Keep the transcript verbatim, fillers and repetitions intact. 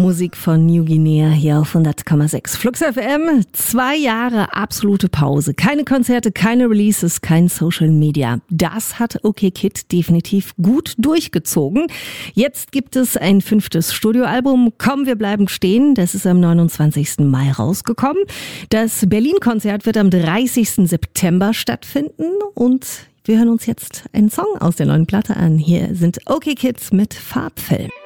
Musik von New Guinea hier auf hundert Komma sechs Flux F M. Zwei Jahre absolute Pause. Keine Konzerte, keine Releases, kein Social Media. Das hat OK Kid definitiv gut durchgezogen. Jetzt gibt es ein fünftes Studioalbum. Komm, wir bleiben stehen. Das ist am neunundzwanzigsten Mai rausgekommen. Das Berlin-Konzert wird am dreißigsten September stattfinden und wir hören uns jetzt einen Song aus der neuen Platte an. Hier sind OK Kids mit Farbfilm.